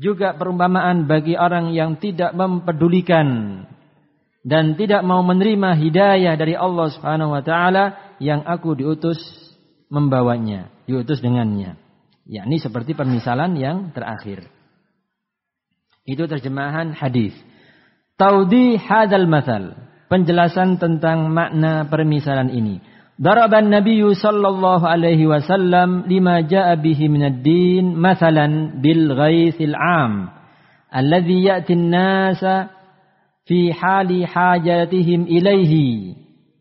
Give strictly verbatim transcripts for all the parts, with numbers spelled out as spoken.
juga perumpamaan bagi orang yang tidak mempedulikan dan tidak mau menerima hidayah dari Allah Subhanahu wa taala yang aku diutus membawanya, diutus dengannya. Yakni seperti permisalan yang terakhir. Itu terjemahan hadis. Taudih hadzal matsal, penjelasan tentang makna permisalan ini. Daraban Nabiyyu sallallahu alaihi wasallam lima jaa bihi minad din mathalan bil ghaitsil 'am alladhi ya'ti an-nasa fi hali hajatihim ilaihi.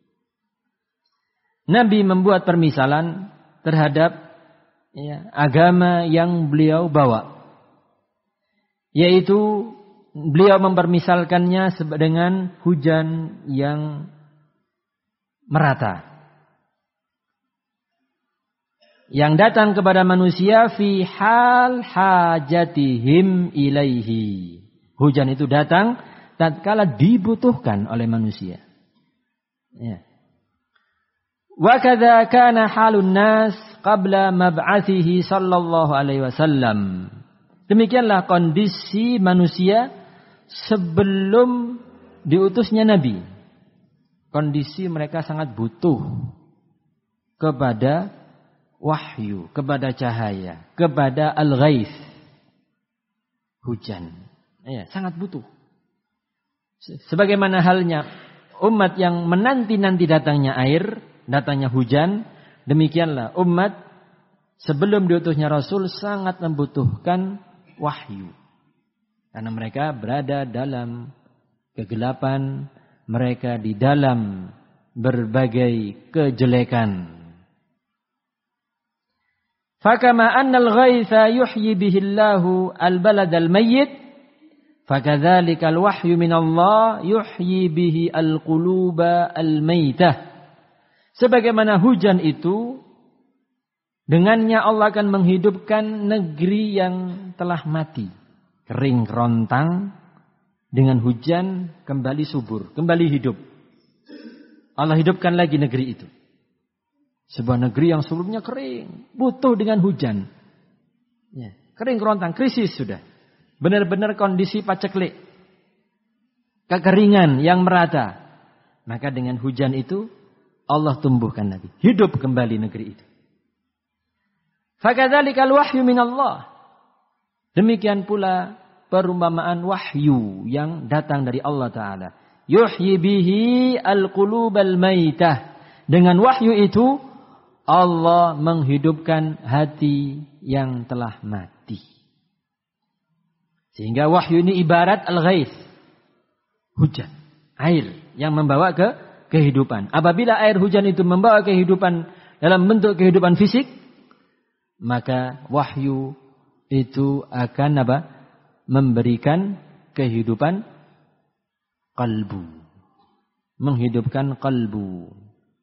Nabi membuat permisalan terhadap ya, agama yang beliau bawa, yaitu beliau mempermisalkannya dengan hujan yang merata yang datang kepada manusia fi hal hajatihim ilaihi. Hujan itu datang tatkala dibutuhkan oleh manusia. Ya. Wa kadza kana halun nas qabla mab'athihi sallallahu alaihi wasallam. Demikianlah kondisi manusia sebelum diutusnya Nabi. Kondisi mereka sangat butuh kepada wahyu, kepada cahaya, kepada al-ghaith, hujan. Ya, sangat butuh. Sebagaimana halnya umat yang menanti-nanti datangnya air, datangnya hujan, demikianlah umat sebelum diutusnya Rasul sangat membutuhkan wahyu. Karena mereka berada dalam kegelapan, mereka di dalam berbagai kejelekan. Fakama annal ghaitha yuhyi bihillahu al-balad al-mayyit, fakadzalika al-wahyu minallah yuhyi bihi al-quluba al-maytah. Sebagaimana hujan itu dengannya Allah akan menghidupkan negeri yang telah mati, kering kerontang, dengan hujan kembali subur, kembali hidup. Allah hidupkan lagi negeri itu. Sebuah negeri yang sebelumnya kering, butuh dengan hujan. Ya, kering kerontang, krisis sudah. Benar-benar kondisi paceklik. Kekeringan yang merata. Maka dengan hujan itu Allah tumbuhkan lagi. Hidup kembali negeri itu. Fakadzalikal wahyu minallah. Demikian pula perumpamaan wahyu yang datang dari Allah Ta'ala. Yuhyi bihi al-qulubal maitah. Dengan wahyu itu Allah menghidupkan hati yang telah mati. Sehingga wahyu ini ibarat al-ghaith. Hujan. Air yang membawa ke kehidupan. Apabila air hujan itu membawa kehidupan dalam bentuk kehidupan fisik, maka wahyu itu akan apa? Memberikan kehidupan qalbu. Menghidupkan qalbu.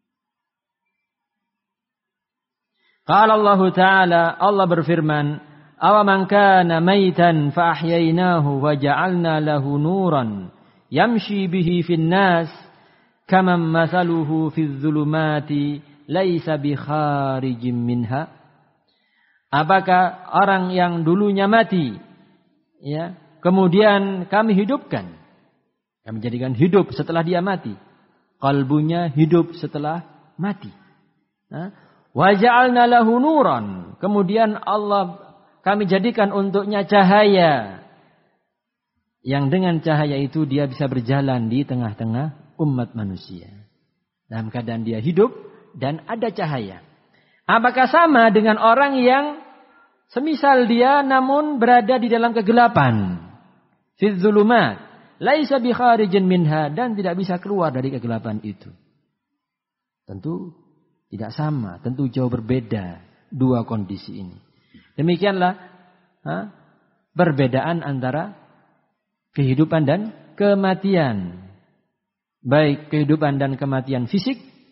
Qala Allah Ta'ala, Allah berfirman, "Awaman kana maitan fa ahyainahu wa ja'alna lahu nuran yamshi bihi fin nas kaman mathaluhu fidh dhulumati laisa bi kharijin minha." Apakah orang yang dulunya mati, ya, kemudian kami hidupkan, kami jadikan hidup setelah dia mati, kalbunya hidup setelah mati. Nah, wa ja'alna lahu nuran, kemudian Allah kami jadikan untuknya cahaya, yang dengan cahaya itu dia bisa berjalan di tengah-tengah umat manusia dalam keadaan dia hidup dan ada cahaya. Apakah sama dengan orang yang semisal dia namun berada di dalam kegelapan, fi dzulumat laisa bi kharijin minha, dan tidak bisa keluar dari kegelapan itu? Tentu tidak sama, tentu jauh berbeda dua kondisi ini. Demikianlah ha, perbedaan antara kehidupan dan kematian. Baik kehidupan dan kematian fisik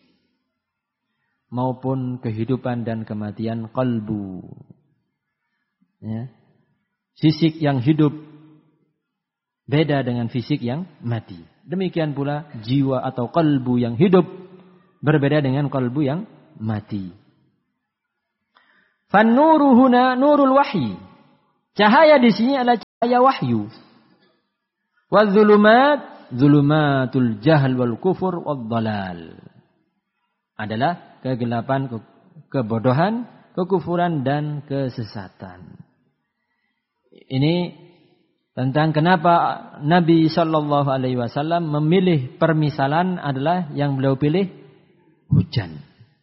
maupun kehidupan dan kematian qalbu. Ya. Fisik yang hidup beda dengan fisik yang mati. Demikian pula jiwa atau qalbu yang hidup berbeda dengan qalbu yang mati. Fan nuru huna nurul wahyi. Cahaya di sini adalah cahaya wahyu. Wadz-dzulumat, dzulumatul jahl wal kufur wad dhalal. Adalah kegelapan, ke- kebodohan, kekufuran dan kesesatan. Ini tentang kenapa Nabi Shallallahu Alaihi Wasallam memilih permisalan adalah yang beliau pilih hujan,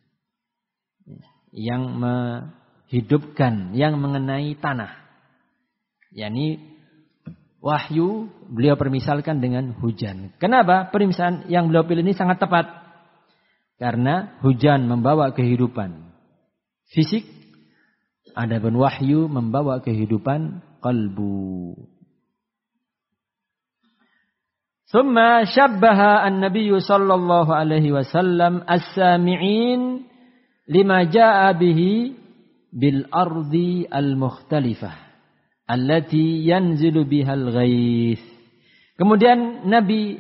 yang menghidupkan, yang mengenai tanah. yakni wahyu beliau permisalkan dengan hujan. Kenapa? Permisalan yang beliau pilih ini sangat tepat. Karena hujan membawa kehidupan fisik, adapun wahyu membawa kehidupan qalbu. Thumma syabbaha an-nabiy sallallahu alaihi wasallam as-sami'in lima jaa bihi bil ardi al-mukhtalifah allati yanzilu bihal ghaith. Kemudian Nabi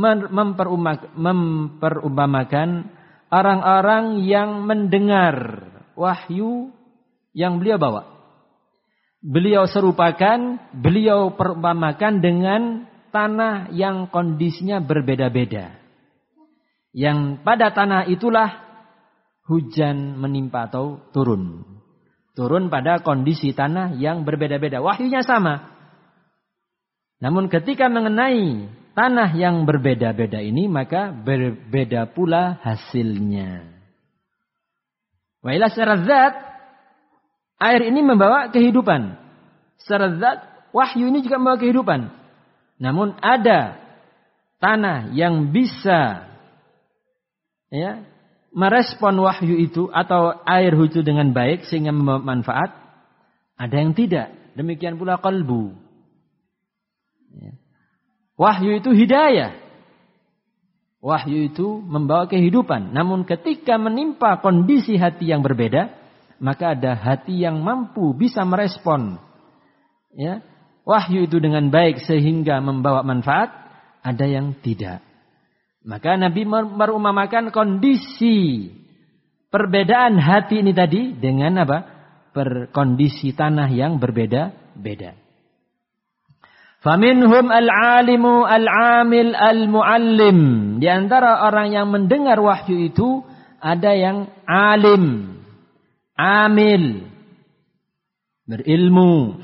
memperumpamakan orang-orang yang mendengar wahyu yang beliau bawa. Beliau serupakan, beliau perumpamakan dengan tanah yang kondisinya berbeda-beda. Yang pada tanah itulah hujan menimpa atau turun. Turun pada kondisi tanah yang berbeda-beda. Wahyunya sama. Namun ketika mengenai tanah yang berbeda-beda ini, maka berbeda pula hasilnya. Wa ila secara zat, air ini membawa kehidupan. Secara zat, wahyu ini juga membawa kehidupan. Namun ada tanah yang bisa ya, merespon wahyu itu atau air itu dengan baik sehingga membawa manfaat. Ada yang tidak. Demikian pula qalbu. Ya. Wahyu itu hidayah. Wahyu itu membawa kehidupan. Namun ketika menimpa kondisi hati yang berbeda, maka ada hati yang mampu bisa merespon ya, wahyu itu dengan baik sehingga membawa manfaat, ada yang tidak. Maka Nabi merumpamakan kondisi perbedaan hati ini tadi dengan apa? Per kondisi tanah yang berbeda-beda. Faminhum al-alimu al-amil al-muallim. Di antara orang yang mendengar wahyu itu ada yang alim, amil, berilmu,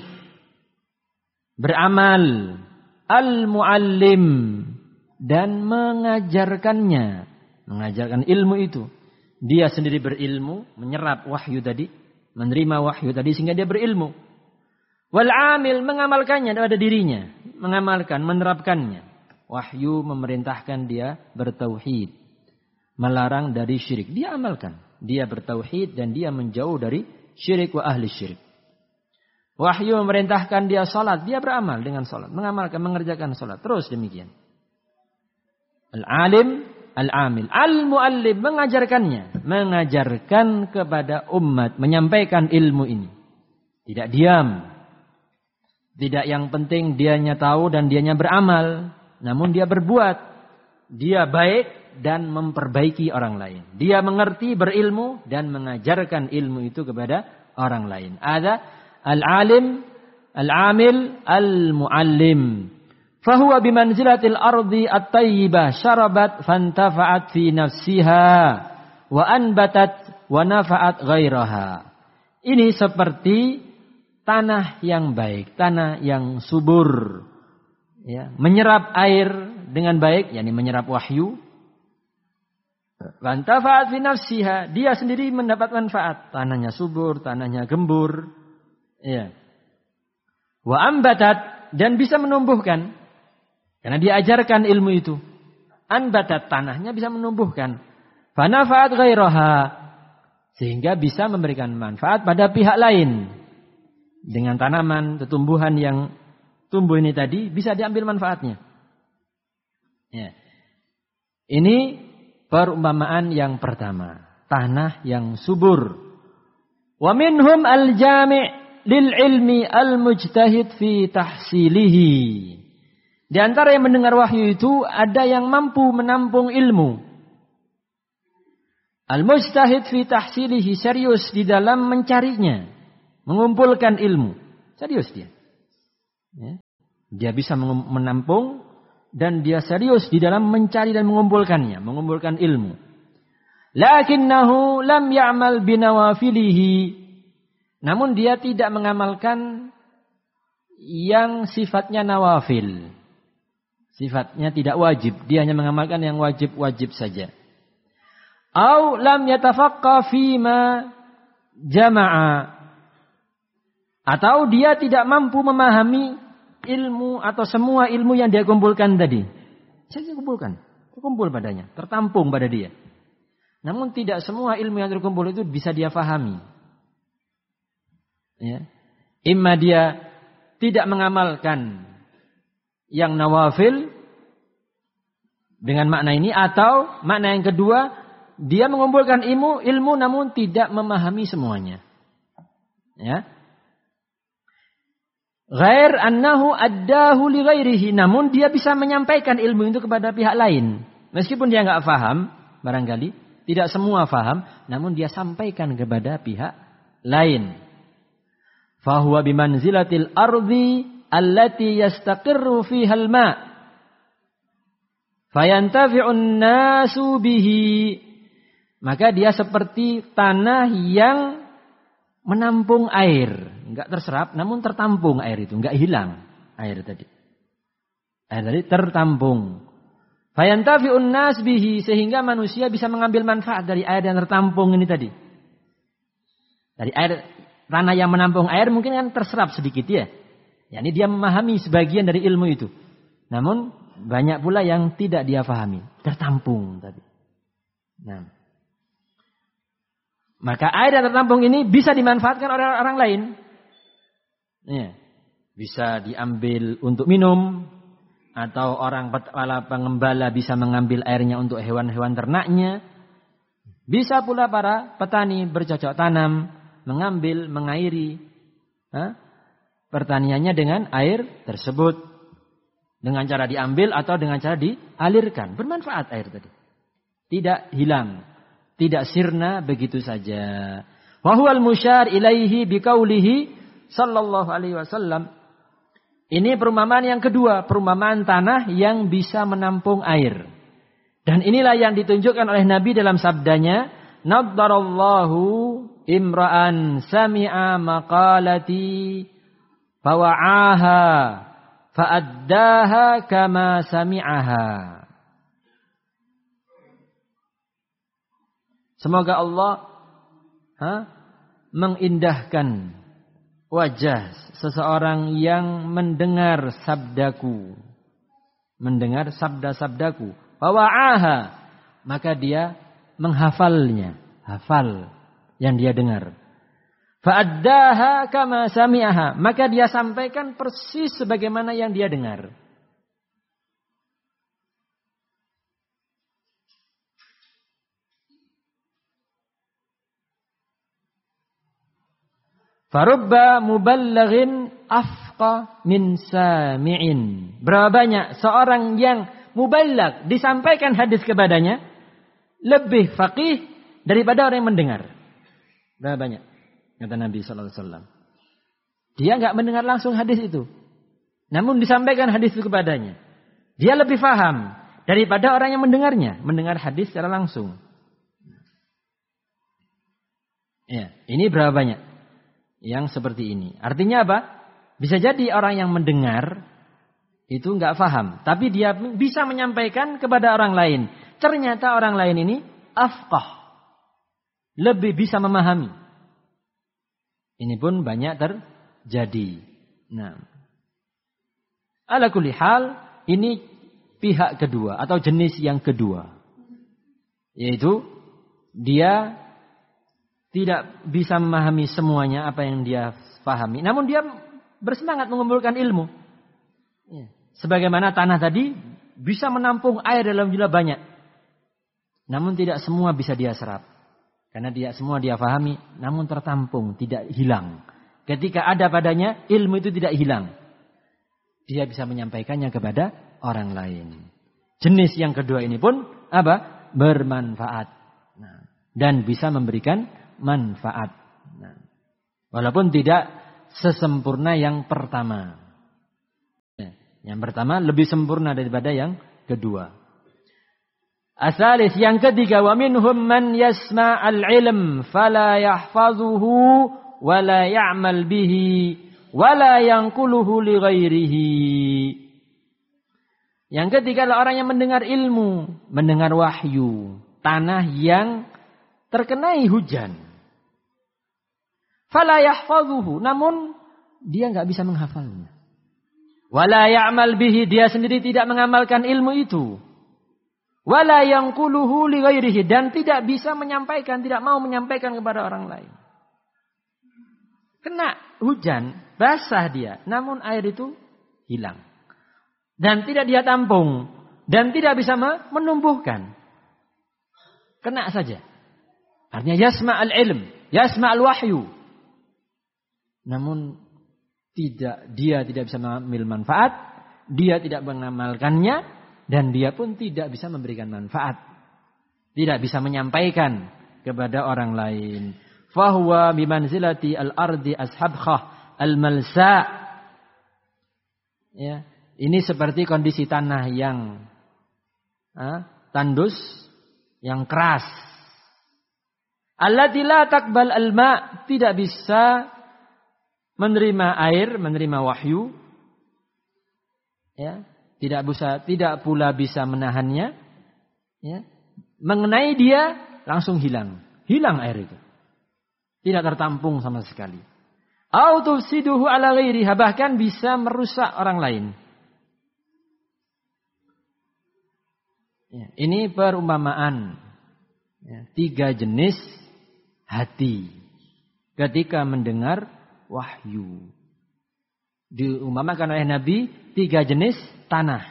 beramal, al-muallim, dan mengajarkannya. Mengajarkan ilmu itu. Dia sendiri berilmu, menyerap wahyu tadi, menerima wahyu tadi sehingga dia berilmu. Wal-amil, mengamalkannya pada dirinya. Mengamalkan, menerapkannya. Wahyu memerintahkan dia bertauhid. Melarang dari syirik. Dia amalkan. Dia bertauhid dan dia menjauh dari syirik wa ahli syirik. Wahyu memerintahkan dia salat, dia beramal dengan salat, mengamalkan, mengerjakan salat. Terus demikian. Al-alim, al-amil, al-muallim, mengajarkannya, mengajarkan kepada umat, menyampaikan ilmu ini. Tidak diam. Tidak yang penting dianya tahu dan dianya beramal, namun dia berbuat. Dia baik dan memperbaiki orang lain. Dia mengerti, berilmu dan mengajarkan ilmu itu kepada orang lain. Ada al-alim, al-amil, al-muallim. Fahuwa bimanzilatil ardi at-tayyibah syarabat fantafa'at fi nafsiha wa anbatat wa nafa'at ghairaha. Ini seperti tanah yang baik, tanah yang subur. Ya, menyerap air dengan baik, yakni menyerap wahyu. Fantafa'at fi nafsiha, dia sendiri mendapat manfaat. Tanahnya subur, tanahnya gembur. Ya. Wa ambatat, dan bisa menumbuhkan. Karena dia ajarkan ilmu itu. Anbatat, tanahnya bisa menumbuhkan. Fanafa'at ghairaha, sehingga bisa memberikan manfaat pada pihak lain. Dengan tanaman, tumbuhan yang tumbuh ini tadi bisa diambil manfaatnya. Ya. Ini perumpamaan yang pertama, tanah yang subur. Wa minhum al-jami' lil ilmi al-mujtahid fi tahsilihi. Di antara yang mendengar wahyu itu ada yang mampu menampung ilmu. Al-mujtahid fi tahsilihi, serius di dalam mencarinya, mengumpulkan ilmu. Serius dia. Ya. Dia bisa menampung dan dia serius di dalam mencari dan mengumpulkannya, mengumpulkan ilmu. Lakinnahu lam ya'mal binawafilihi. Namun dia tidak mengamalkan yang sifatnya nawafil. Sifatnya tidak wajib, dia hanya mengamalkan yang wajib-wajib saja. Au lam yatafaqqa fima jama'a. Atau dia tidak mampu memahami ilmu atau semua ilmu yang dia kumpulkan tadi. Saya kumpulkan, terkumpul padanya, tertampung pada dia. Namun tidak semua ilmu yang terkumpul itu bisa dia fahami. Ya. Imma dia tidak mengamalkan yang nawafil dengan makna ini, atau makna yang kedua, dia mengumpulkan ilmu, ilmu namun tidak memahami semuanya. Ya. Ghair annahu addahu li ghairihi, namun dia bisa menyampaikan ilmu itu kepada pihak lain. Meskipun dia enggak paham, barangkali tidak semua paham, namun dia sampaikan kepada pihak lain. Fahuwa bimanzilatil ardi allati yastaqirru fiha al-ma' fayantafi'un nasu bihi. Maka dia seperti tanah yang menampung air, enggak terserap, namun tertampung air itu, enggak hilang air tadi. Air tadi tertampung. Fayantafi'un nas bihi, sehingga manusia bisa mengambil manfaat dari air yang tertampung ini tadi. Dari air, tanah yang menampung air mungkin kan terserap sedikit ya. Yani dia memahami sebagian dari ilmu itu. Namun banyak pula yang tidak dia pahami, tertampung tadi. Nah, maka air yang tertampung ini bisa dimanfaatkan oleh orang lain. Ya, bisa diambil untuk minum, atau orang para pengembala bisa mengambil airnya untuk hewan-hewan ternaknya. Bisa pula para petani bercocok tanam, mengambil, mengairi ha, pertaniannya dengan air tersebut. Dengan cara diambil atau dengan cara dialirkan. Bermanfaat air tadi. Tidak hilang. Tidak sirna begitu saja. Wa huwal musyar ilaihi biqaulihi sallallahu alaihi wasallam. Ini perumpamaan yang kedua, perumpamaan tanah yang bisa menampung air. Dan inilah yang ditunjukkan oleh Nabi dalam sabdanya, naddarallahu imra'an sami'a maqalati fawa'aha fa'addaha kama sami'aha. Semoga Allah ha, mengindahkan wajah seseorang yang mendengar sabdaku. Mendengar sabda-sabdaku. Fawa'aha. Maka dia menghafalnya. Hafal yang dia dengar. Fa'addaha kama sami'aha. Maka dia sampaikan persis sebagaimana yang dia dengar. Farubba muballighin afqa min sami'in. Berapa banyak seorang yang muballigh disampaikan hadis kepadanya lebih faqih daripada orang yang mendengar. Berapa banyak? Kata Nabi sallallahu alaihi wasallam. Dia enggak mendengar langsung hadis itu. Namun disampaikan hadis itu kepadanya. Dia lebih faham daripada orang yang mendengarnya, mendengar hadis secara langsung. Ya, ini berapa banyak? Yang seperti ini. Artinya apa? Bisa jadi orang yang mendengar itu enggak faham, tapi dia bisa menyampaikan kepada orang lain. Ternyata orang lain ini afqah, lebih bisa memahami. Ini pun banyak terjadi. Nah, ala kulli hal, ini pihak kedua atau jenis yang kedua, yaitu dia tidak bisa memahami semuanya apa yang dia pahami. Namun dia bersemangat mengumpulkan ilmu. Ya. Sebagaimana tanah tadi bisa menampung air dalam jumlah banyak. Namun tidak semua bisa dia serap. Karena dia semua dia pahami. Namun tertampung, tidak hilang. Ketika ada padanya, ilmu itu tidak hilang. Dia bisa menyampaikannya kepada orang lain. Jenis yang kedua ini pun apa? Bermanfaat. Nah, dan bisa memberikan manfaat. Nah, walaupun tidak sesempurna yang pertama. Yang pertama lebih sempurna daripada yang kedua. Asalis yang ketiga, wa minhum man yasma'al ilm fala yahfazuhu wa la ya'mal bihi wa la yanquluhu li ghairihi. Yang ketiga adalah orang yang mendengar ilmu, mendengar wahyu, tanah yang terkenai hujan. Fala yahfazuhu, namun dia enggak bisa menghafalnya. Wala ya'mal bihi, dia sendiri tidak mengamalkan ilmu itu. Wala yanquluhu li ghairihi, dan tidak bisa menyampaikan, tidak mau menyampaikan kepada orang lain. Kena hujan, basah dia, namun air itu hilang. Dan tidak dia tampung, dan tidak bisa menumbuhkan. Kena saja. Artinya yasma'al ilm, yasma'al wahyu. Namun tidak, dia tidak bisa mengambil manfaat, dia tidak mengamalkannya, dan dia pun tidak bisa memberikan manfaat. Tidak bisa menyampaikan kepada orang lain. Fahuwa bimanzilati al-ardi ashabkhah al-malsa. Ya, ini seperti kondisi tanah yang ah, tandus, yang keras. Allati la taqbal al-ma, tidak bisa menerima air, menerima wahyu, ya, tidak bisa, tidak pula bisa menahannya, ya, mengenai dia langsung hilang, hilang air itu, tidak tertampung sama sekali. Au tufsiduhu ala ghairiha, bahkan bisa merusak orang lain. Ya, ini perumpamaan ya, tiga jenis hati ketika mendengar wahyu. Diumpamakan oleh Nabi tiga jenis tanah.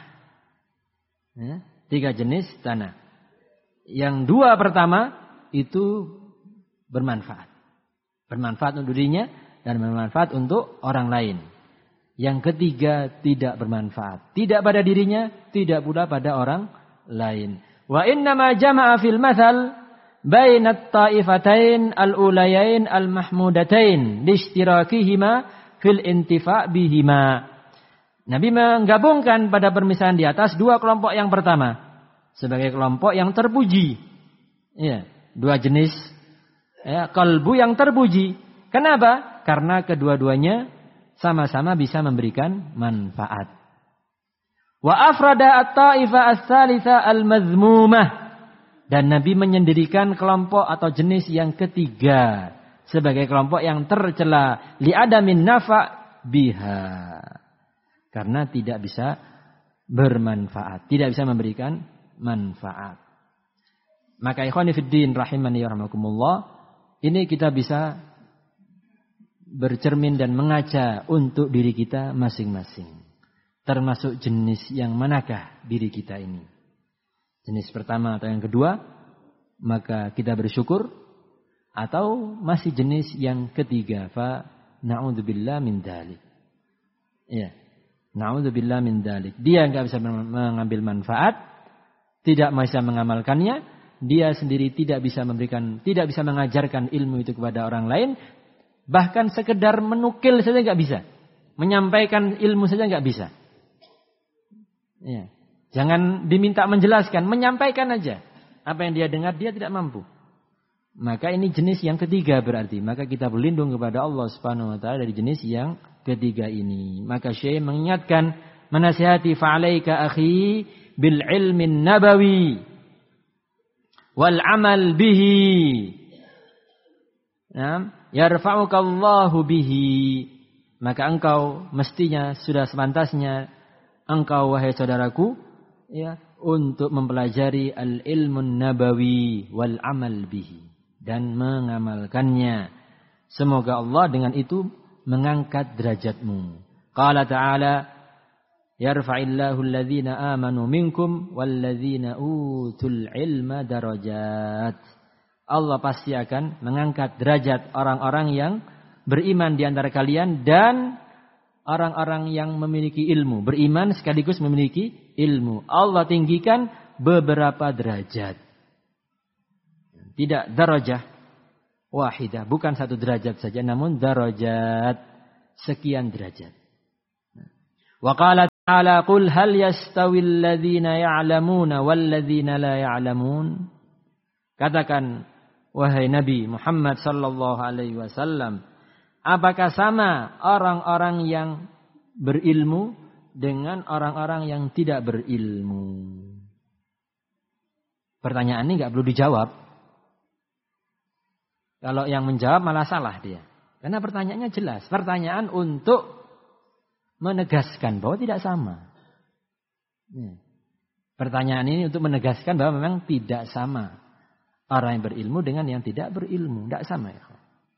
Ya, tiga jenis tanah. Yang dua pertama itu bermanfaat. Bermanfaat untuk dirinya dan bermanfaat untuk orang lain. Yang ketiga tidak bermanfaat. Tidak pada dirinya, tidak pula pada orang lain. Wa innama jama'a fil mathal bainat ta'ifatain al-ulayain al-mahmudatain lishtirakihima fil intifa' bihima. Nabi menggabungkan pada permisalan di atas dua kelompok yang pertama sebagai kelompok yang terpuji. Ya, dua jenis ya, kalbu yang terpuji. Kenapa? Karena kedua-duanya sama-sama bisa memberikan manfaat. Wa afrada at-ta'ifa as-salisa al-mazmumah. Dan Nabi menyendirikan kelompok atau jenis yang ketiga sebagai kelompok yang tercela, li'adamin nafa' biha, karena tidak bisa bermanfaat, tidak bisa memberikan manfaat. Maka ikhwani fiddin rahimani wa rahmakumullah, ini kita bisa bercermin dan mengaca untuk diri kita masing-masing. Termasuk jenis yang manakah diri kita ini? Jenis pertama atau yang kedua, maka kita bersyukur, atau masih jenis yang ketiga, fa na'udzubillah min dzalik. Ya, na'udzubillah min dzalik. Dia enggak bisa mengambil manfaat, tidak bisa mengamalkannya, dia sendiri tidak bisa memberikan, tidak bisa mengajarkan ilmu itu kepada orang lain, bahkan sekedar menukil saja enggak bisa. Menyampaikan ilmu saja enggak bisa. Ya. Jangan diminta menjelaskan, menyampaikan aja. Apa yang dia dengar dia tidak mampu. Maka ini jenis yang ketiga berarti. Maka kita berlindung kepada Allah Subhanahu wa taala dari jenis yang ketiga ini. Maka Syekh mengingatkan, menasihati, fa'alaika akhi bil ilmin nabawi wal amal bihi. Ya, yarfa'uka Allahu bihi. Maka engkau mestinya sudah sepantasnya engkau wahai saudaraku ya, untuk mempelajari al-ilmun nabawi wal amal bihi, dan mengamalkannya. Semoga Allah dengan itu mengangkat derajatmu. Qala ta'ala, yarfa'illahu alladhina amanu minkum walladhina utul ilma darajat. Allah pasti akan mengangkat derajat orang-orang yang beriman di antara kalian dan orang-orang yang memiliki ilmu. Beriman sekaligus memiliki ilmu. Allah tinggikan beberapa derajat. Tidak darajah wahidah. Bukan satu derajat saja. Namun darajat. Sekian derajat. Wa qala Ala qul hal yastawil ladzina ya'lamuna wal ladzina la ya'lamun. Katakan wahai Nabi Muhammad sallallahu alaihi wasallam, apakah sama orang-orang yang berilmu dengan orang-orang yang tidak berilmu? Pertanyaan ini enggak perlu dijawab. Kalau yang menjawab malah salah dia. Karena pertanyaannya jelas. Pertanyaan untuk menegaskan bahwa tidak sama. Pertanyaan ini untuk menegaskan bahwa memang tidak sama orang yang berilmu dengan yang tidak berilmu. Tidak sama ya.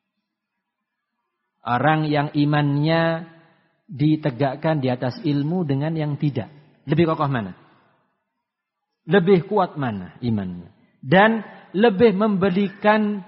Orang yang imannya ditegakkan di atas ilmu dengan yang tidak. Lebih kokoh mana? Lebih kuat mana imannya? Dan lebih memberikan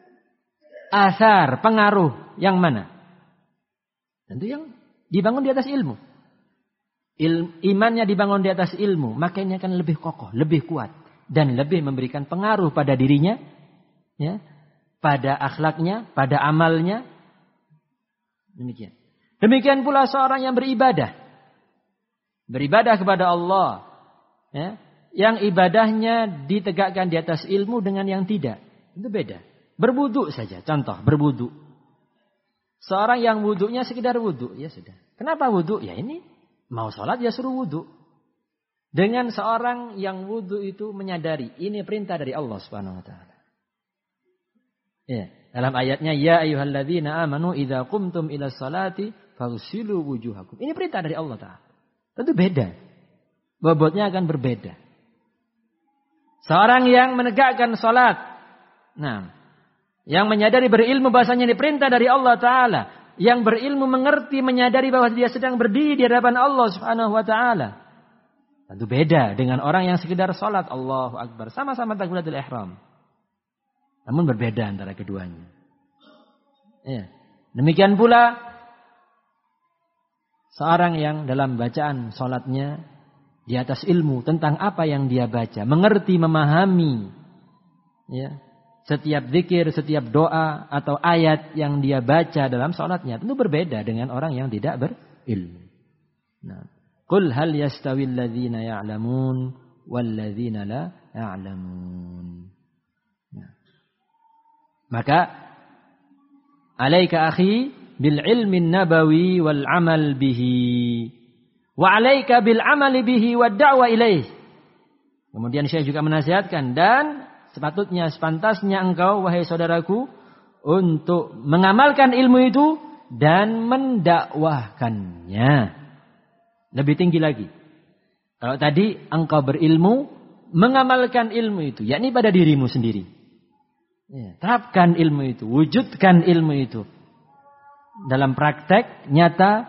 asar, pengaruh yang mana? Tentu yang dibangun di atas ilmu. Il, imannya dibangun di atas ilmu, maka ini akan lebih kokoh, lebih kuat. Dan lebih memberikan pengaruh pada dirinya, ya, pada akhlaknya, pada amalnya. Demikian. Demikian pula seorang yang beribadah. Beribadah kepada Allah. Ya, yang ibadahnya ditegakkan di atas ilmu dengan yang tidak. Itu beda. Berwudu saja, contoh, berwudu. Seorang yang wudunya sekedar wudu, ya sudah. Kenapa wudu? Ya ini mau sholat ya suruh wudu. Dengan seorang yang wudu itu menyadari ini perintah dari Allah Subhanahu Wa Taala. Ya, dalam ayatnya ya ayyuhalladzina amanu idza qumtum ila sholati faghsilu wujuhakum. Ini perintah dari Allah Taala. Tentu beda. Bobotnya akan berbeda. Seorang yang menegakkan sholat, nah, yang menyadari berilmu bahasanya ini perintah dari Allah Ta'ala. Yang berilmu mengerti, menyadari bahwa dia sedang berdiri di hadapan Allah Subhanahu Wa Ta'ala. Tentu beda dengan orang yang sekedar sholat. Allahu Akbar. Sama-sama takbiratul ihram. Namun berbeda antara keduanya. Ya. Demikian pula seorang yang dalam bacaan sholatnya di atas ilmu tentang apa yang dia baca. Mengerti, memahami. Ya. Setiap zikir, setiap doa atau ayat yang dia baca dalam sholatnya tentu berbeda dengan orang yang tidak berilmu. Nah, qul hal yastawil ladzina ya'lamun wal ladzina la ya'lamun. Nah. Maka alaika akhi bil ilmi nabawi wal amal bihi wa alaika bil amali bihi wad da'wa ilaih. Kemudian Syekh juga menasihatkan dan sepatutnya, sepantasnya engkau, wahai saudaraku, untuk mengamalkan ilmu itu dan mendakwahkannya. Lebih tinggi lagi. Kalau tadi engkau berilmu, mengamalkan ilmu itu, yakni pada dirimu sendiri. Ya, terapkan ilmu itu, wujudkan ilmu itu dalam praktek nyata,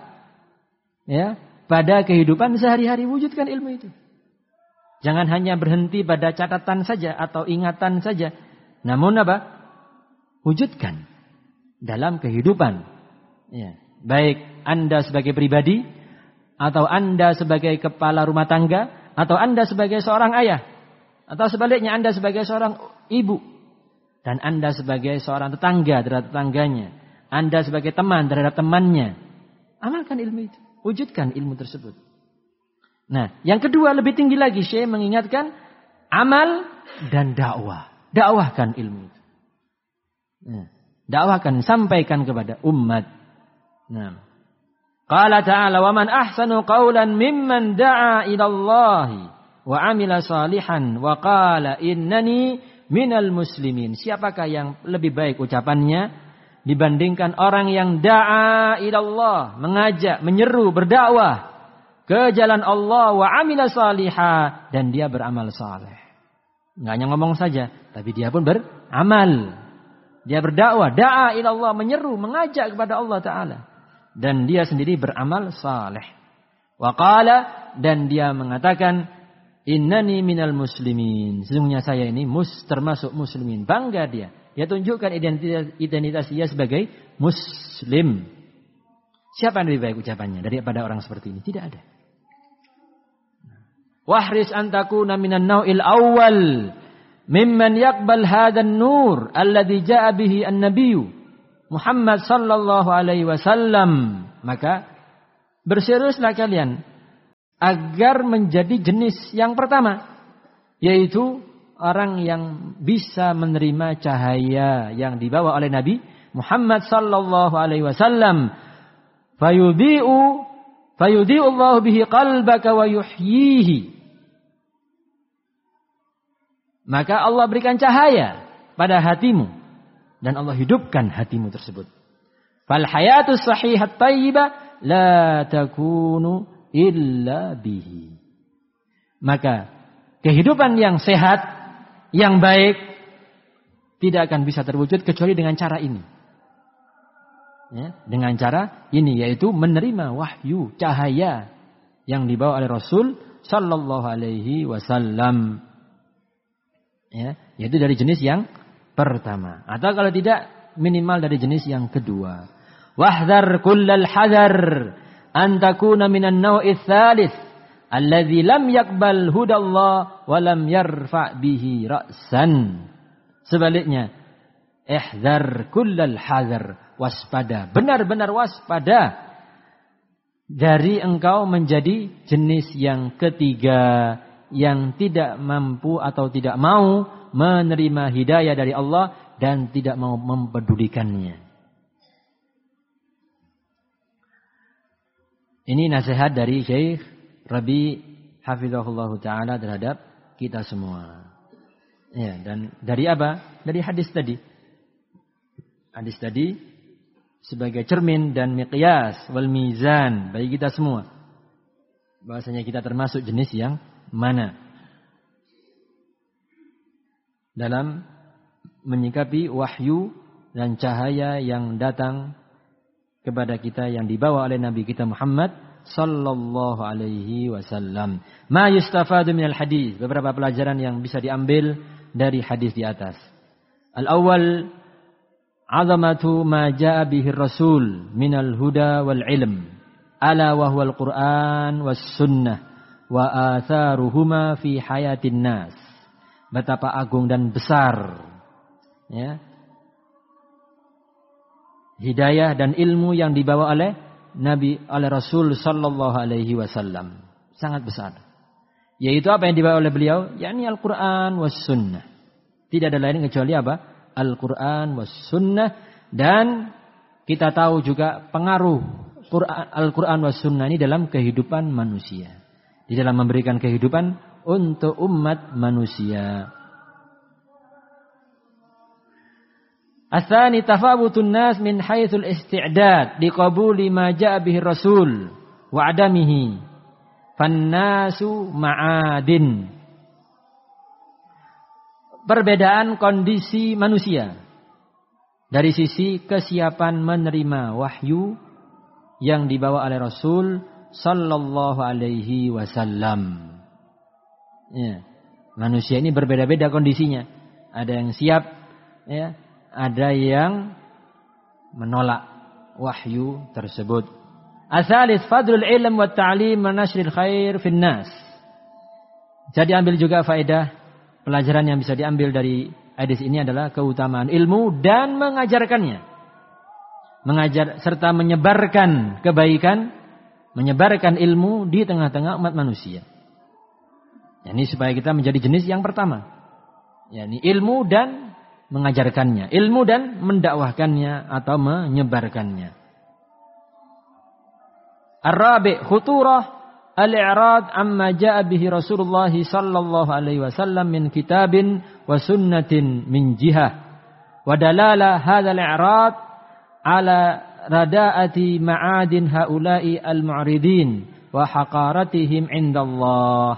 ya, pada kehidupan sehari-hari, wujudkan ilmu itu. Jangan hanya berhenti pada catatan saja atau ingatan saja. Namun apa? Wujudkan dalam kehidupan. Ya. Baik Anda sebagai pribadi, atau Anda sebagai kepala rumah tangga, atau Anda sebagai seorang ayah, atau sebaliknya Anda sebagai seorang ibu, dan Anda sebagai seorang tetangga terhadap tetangganya, Anda sebagai teman terhadap temannya. Amalkan ilmu itu. Wujudkan ilmu tersebut. Nah, yang kedua lebih tinggi lagi, Syekh mengingatkan amal dan dakwah. Dakwahkan ilmu itu. Nah, dakwahkan, sampaikan kepada umat. Nah, qala ta'ala wa man ahsanu qawlan mimman da'a ila Allah wa 'amila salihan wa qala innani minal muslimin. Siapakah yang lebih baik ucapannya dibandingkan orang yang da'a ila Allah, mengajak, menyeru, berdakwah ke jalan Allah wa amila salihah, dan dia beramal saleh. Enggak hanya ngomong saja, tapi dia pun beramal. Dia berdakwah, da'a ila Allah, menyeru, mengajak kepada Allah Ta'ala. Dan dia sendiri beramal saleh. Wa qala, dan dia mengatakan, innani minal muslimin. Sesungguhnya saya ini mus, termasuk muslimin. Bangga dia. Dia tunjukkan identitas, identitas dia sebagai muslim. Siapa yang lebih baik ucapannya daripada orang seperti ini? Tidak ada. Wahris an takuna minan nau'il awwal mimman yaqbal hadan nur alladhi ja'a bihi an-nabiyyu Muhammad sallallahu alaihi wasallam. Maka berseriuslah kalian agar menjadi jenis yang pertama, yaitu orang yang bisa menerima cahaya yang dibawa oleh Nabi Muhammad sallallahu alaihi wasallam. Fayudhi'u fayudhi'u Allah bihi qalbaka wa yuhyihi. Maka Allah berikan cahaya pada hatimu dan Allah hidupkan hatimu tersebut. Fal hayatus sahihat thayyibah la takunu illa bihi. Maka kehidupan yang sehat, yang baik tidak akan bisa terwujud kecuali dengan cara ini. Ya, dengan cara ini, yaitu menerima wahyu, cahaya yang dibawa oleh Rasul sallallahu alaihi wasallam. Ya, yaitu dari jenis yang pertama, atau kalau tidak minimal dari jenis yang kedua. Wahdhar kullal hadar an takuna minan naw'its tsalits alladzi lam yaqbal hudallah wa lam yarfa' bihi ra'san. Sebaliknya, ihdzar kullal hadar, waspada, benar-benar waspada dari engkau menjadi jenis yang ketiga yang tidak mampu atau tidak mau menerima hidayah dari Allah dan tidak mau mempedulikannya. Ini nasihat dari Syekh Rabi hafizahullah taala terhadap kita semua. Ya, dan dari apa? Dari hadis tadi. Hadis tadi sebagai cermin dan miqyas wal mizan bagi kita semua. Bahwasanya kita termasuk jenis yang mana dalam menyikapi wahyu dan cahaya yang datang kepada kita yang dibawa oleh Nabi kita Muhammad sallallahu alaihi wasallam. Ma yustafadu minal hadis, beberapa pelajaran yang bisa diambil dari hadis di atas. Al-awwal, azamatu ma jaa bihi Rasul minal huda wal ilm, ala wa huwal Qur'an was sunnah wa atharuhuma fi hayatin nas. Betapa agung dan besar ya, hidayah dan ilmu yang dibawa oleh Nabi oleh Rasul sallallahu alaihi wasallam, sangat besar. Yaitu apa yang dibawa oleh beliau? Yakni Al-Qur'an was sunnah. Tidak ada lain kecuali apa? Al-Quran was sunnah. Dan kita tahu juga pengaruh Al-Quran was sunnah ini dalam kehidupan manusia, di dalam memberikan kehidupan untuk umat manusia. Atsani tafawutun nas min haitsul isti'dad liqabuli ma jaa bihi Rasul wa adamihi fannasu ma'adin. Perbedaan kondisi manusia dari sisi kesiapan menerima wahyu yang dibawa oleh Rasul sallallahu alaihi wasallam. Ya, manusia ini berbeda-beda kondisinya. Ada yang siap, ya, ada yang menolak wahyu tersebut. Asalis fadlul ilm wa ta'lim wa nashril khair fin nas. Jadi ambil juga faedah, pelajaran yang bisa diambil dari hadis ini adalah keutamaan ilmu dan mengajarkannya. Mengajar serta menyebarkan kebaikan, menyebarkan ilmu di tengah-tengah umat manusia. Ini supaya kita menjadi jenis yang pertama. Yani ilmu dan mengajarkannya, ilmu dan mendakwahkannya atau menyebarkannya. Ar-rabi' khuturah al-i'rad amma jaa bihi Rasulullah sallallahu alaihi wasallam min kitabin wa sunnatin min jihah wa dalala hadzal i'rad ala radaati ma'adin haula'i al-mu'ridin wa haqaratihim indallah.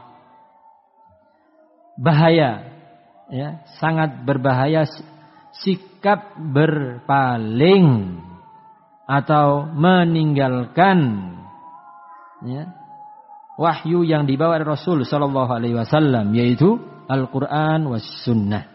Bahaya, ya, sangat berbahaya sikap berpaling atau meninggalkan, ya, wahyu yang dibawa oleh Rasul sallallahu alaihi wasallam, yaitu Al-Qur'an was sunnah.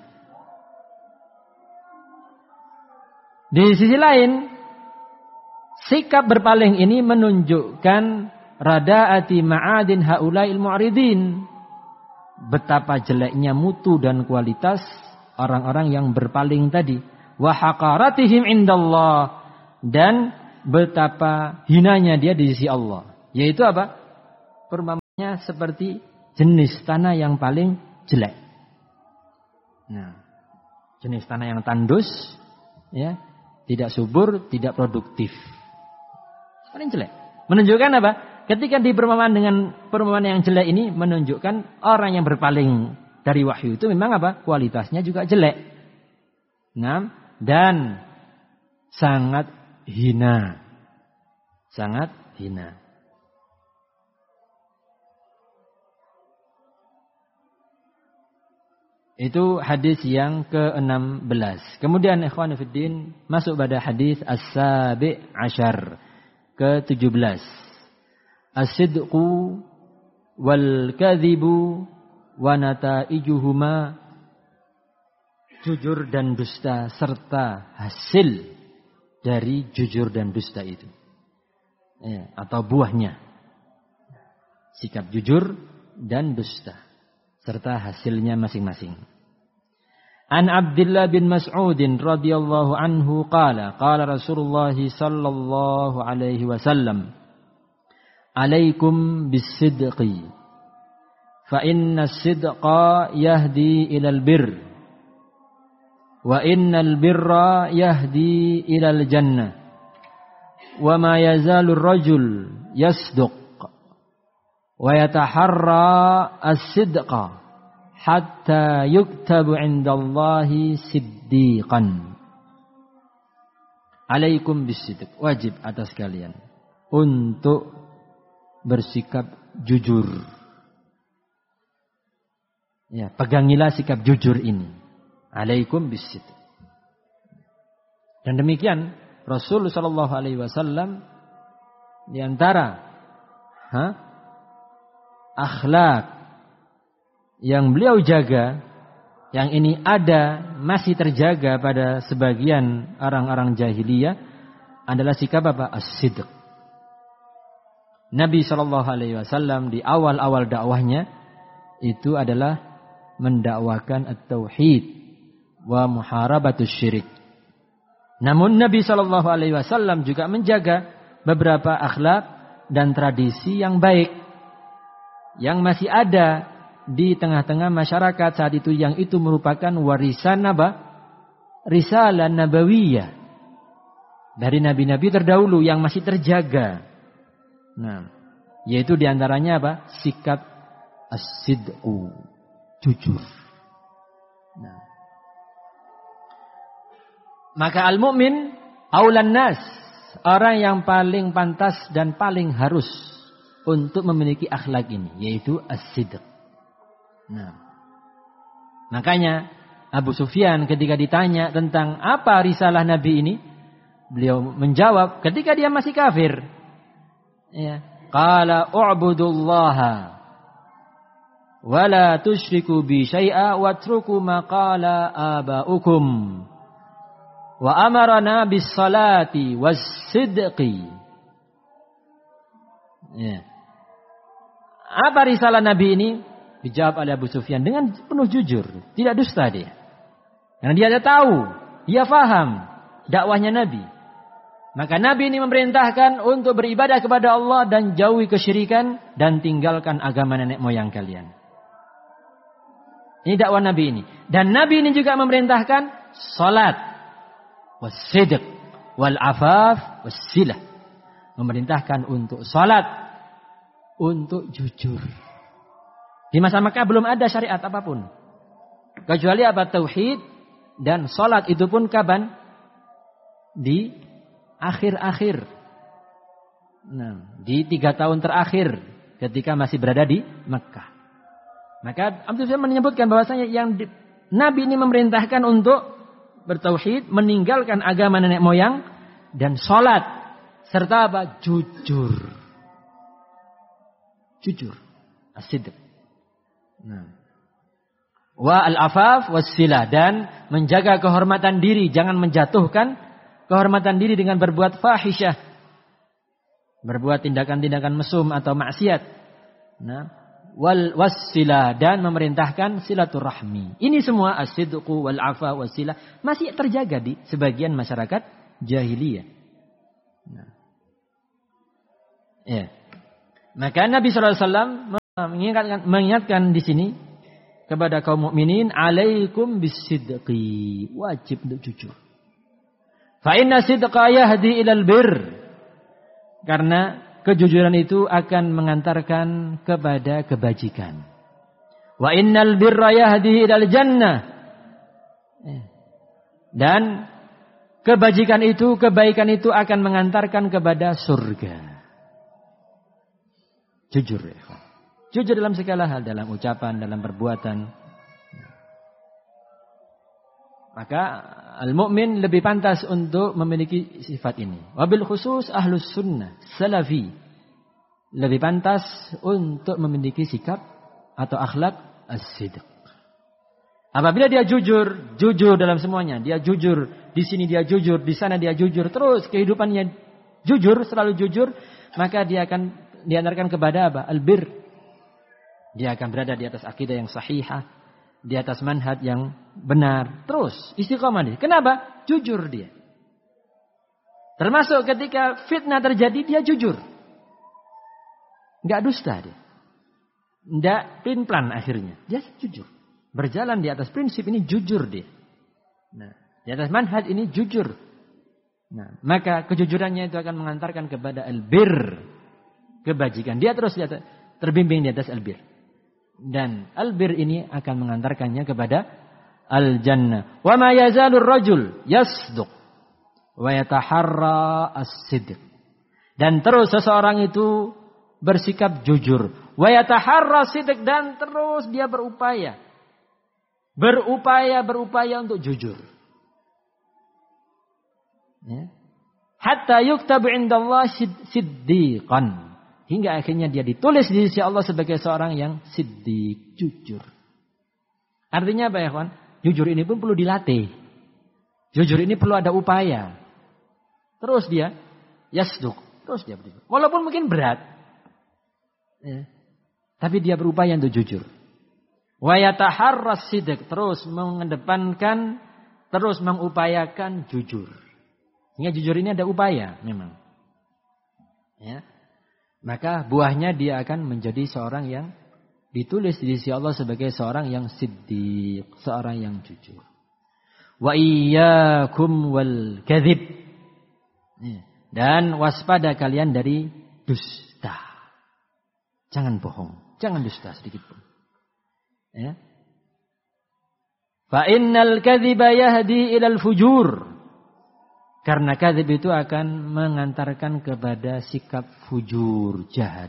Di sisi lain, sikap berpaling ini menunjukkan radaati ma'adin haula'il mu'ridin, betapa jeleknya mutu dan kualitas orang-orang yang berpaling tadi. Wa haqaratihim indallah, dan betapa hinanya dia di sisi Allah. Yaitu apa? Perumpamaan seperti jenis tanah yang paling jelek. Nah, jenis tanah yang tandus, ya, tidak subur, tidak produktif, paling jelek. Menunjukkan apa? Ketika di perumpamaan dengan perumpamaan yang jelek ini menunjukkan orang yang berpaling dari wahyu itu memang apa? Kualitasnya juga jelek. Nah, dan sangat hina, sangat hina. Itu hadis yang ke-enam belas. Kemudian ikhwan fillah masuk pada hadis as-sabi' asyar ke-tujuh belas. As-sidqu wal kadhibu wa nataijuhuma, jujur dan dusta serta hasil dari jujur dan dusta itu. Ya, atau buahnya. Sikap jujur dan dusta serta hasilnya masing-masing. An Abdullah bin Mas'ud radhiyallahu anhu qala qala Rasulullah sallallahu alaihi wasallam alaikum bis-sidqi fa inna as-sidqa yahdi ilal birr wa innal birra yahdi ilal jannah wa ma yazalu ar-rajul yasduq wa yataharra as-sidqa hatta yuktabu indallahi siddiqan. Alaikum bisidq, wajib atas kalian untuk bersikap jujur. Ya, pegangilah sikap jujur ini. Alaikum bisidq. Dan demikian Rasul sallallahu alaihi wasallam di antara ha, akhlak yang beliau jaga, yang ini ada, masih terjaga pada sebagian orang-orang jahiliyah, adalah sikap apa? As-sidq. Nabi shallallahu alaihi wasallam di awal-awal dakwahnya itu adalah mendakwakan at-tauhid wa muharabatus syirik. Namun Nabi shallallahu alaihi wasallam juga menjaga beberapa akhlak dan tradisi yang baik yang masih ada di tengah-tengah masyarakat saat itu, yang itu merupakan warisan apa? Risalah nabawiyah dari nabi-nabi terdahulu yang masih terjaga. Nah, yaitu diantaranya apa? Sikap as-sidqu, jujur. Nah, maka al-mu'min aulan nas, orang yang paling pantas dan paling harus untuk memiliki akhlak ini, yaitu as-sidq. Nah, makanya Abu Sufyan ketika ditanya tentang apa risalah Nabi ini, beliau menjawab ketika dia masih kafir. Ya, qala u'budullaha wa la tusyriku bi syai'a watruku ma qala aba'ukum wa amarna bis salati was sidqi. Ya. Apa risalah Nabi ini? Dijawab oleh Abu Sufyan dengan penuh jujur, tidak dusta dia. Karena dia ada tahu, dia faham dakwahnya Nabi. Maka Nabi ini memerintahkan untuk beribadah kepada Allah dan jauhi kesyirikan dan tinggalkan agama nenek moyang kalian. Ini dakwah Nabi ini. Dan Nabi ini juga memerintahkan salat, was-sidq, wal-afaf, was-silah. Memerintahkan untuk salat, untuk jujur. Di masa Makkah belum ada syariat apapun. Kecuali apa? Tauhid dan salat, itu pun kapan? Di akhir-akhir. Nah, di tiga tahun terakhir ketika masih berada di Makkah. Maka Abu Sufyan menyebutkan bahwasanya yang di, Nabi ini memerintahkan untuk bertauhid, meninggalkan agama nenek moyang dan salat serta apa? Jujur. Jujur. As-sidq. Nah. Wa al-afaf was-silah, dan menjaga kehormatan diri, jangan menjatuhkan kehormatan diri dengan berbuat fahisyah, berbuat tindakan-tindakan mesum atau maksiat. Nah, wal was-silah, dan memerintahkan silaturahmi. Ini semua as-sidqu wal afa was-silah masih terjaga di sebagian masyarakat jahiliyah. Nah. Ya. Maka Nabi sallallahu alaihi wasallam mengingatkan, mengingatkan di sini kepada kaum mukminin, alaikum bisidqi, wajib untuk jujur. Fa inna sidqa yahdi ilal bir. Karena kejujuran itu akan mengantarkan kepada kebajikan. Wa innal birra yahdi ilal jannah. Dan kebajikan itu, kebaikan itu akan mengantarkan kepada surga. Jujur ya. Jujur dalam segala hal, dalam ucapan, dalam perbuatan. Maka al-mu'min lebih pantas untuk memiliki sifat ini. Wabil khusus ahlus sunnah, salafi. Lebih pantas untuk memiliki sikap atau akhlak as-sidq. Apabila dia jujur, jujur dalam semuanya. Dia jujur, di sini dia jujur, di sana dia jujur. Terus kehidupannya jujur, selalu jujur. Maka dia akan diantarkan kepada apa? Al-bir. Dia akan berada di atas akidah yang sahihah. Di atas manhaj yang benar. Terus istiqomah dia. Kenapa? Jujur dia. Termasuk ketika fitnah terjadi, dia jujur. Enggak dusta dia. Enggak plan-plan akhirnya. Dia jujur. Berjalan di atas prinsip ini jujur dia. Nah, di atas manhaj ini jujur. Nah, maka kejujurannya itu akan mengantarkan kepada albir, kebajikan. Dia terus di atas, terbimbing di atas albir. Dan albir ini akan mengantarkannya kepada al-jannah. Wa ma yazalur rajul yasduq wa yataharra as-sidq. Dan terus seseorang itu bersikap jujur. Wa yataharra as-sidq, dan terus dia berupaya. Berupaya, berupaya untuk jujur. Ya. Hatta yuktabu indallah siddiqan. Hingga akhirnya dia ditulis di sisi Allah sebagai seorang yang siddiq, jujur. Artinya apa ya kawan? Jujur ini pun perlu dilatih. Jujur ini perlu ada upaya. Terus dia yasduq, terus dia berjujur. Walaupun mungkin berat. Ya. Tapi dia berupaya untuk jujur. Wa yataharras sidq, terus mengedepankan, terus mengupayakan jujur. Sehingga jujur ini ada upaya memang. Ya. Maka buahnya dia akan menjadi seorang yang ditulis di sisi Allah sebagai seorang yang siddiq, seorang yang jujur. Wa iyyakum wal kadzib. Dan waspada kalian dari dusta. Jangan bohong, jangan dusta sedikit pun. Ya. Fa innal kadziba yahdi ilal fujur. Karena kadzib itu akan mengantarkan kepada sikap fujur, jahat.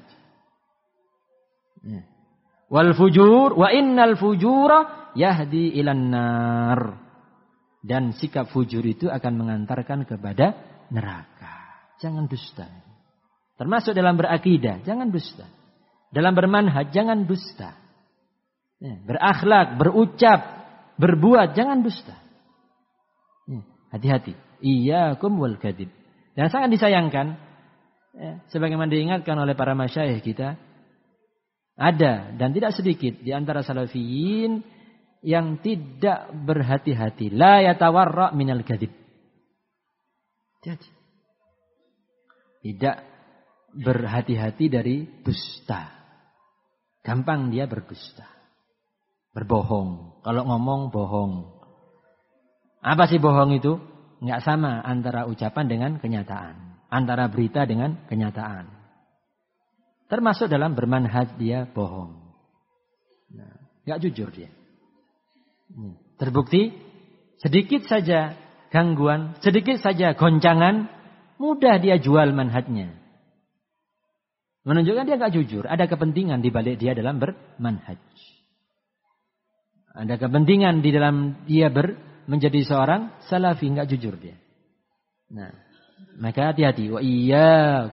Ya. Wal fujur wa innal fujura yahdi ilan nar. Dan sikap fujur itu akan mengantarkan kepada neraka. Jangan dusta. Termasuk dalam berakidah, jangan dusta. Dalam bermanhaj, jangan dusta. Ya. Berakhlak, berucap, berbuat, jangan dusta. Ya. Hati-hati. Iyyakum wal kadzib. Dan sangat disayangkan, ya, sebagaimana diingatkan oleh para masyayikh kita, ada dan tidak sedikit di antara salafiyin yang tidak berhati-hati. La yatawarra minal kadzib. Jadi, tidak berhati-hati dari dusta. Gampang dia berdusta. Berbohong. Kalau ngomong bohong. Apa sih bohong itu? Enggak sama antara ucapan dengan kenyataan. Antara berita dengan kenyataan. Termasuk dalam bermanhaj dia bohong. Nah, enggak jujur dia. Terbukti sedikit saja gangguan, sedikit saja goncangan, mudah dia jual manhajnya. Menunjukkan dia enggak jujur. Ada kepentingan di balik dia dalam bermanhaj. Ada kepentingan di dalam dia ber menjadi seorang salafi, enggak jujur dia. Nah, maka hati-hati. Wa iyyakum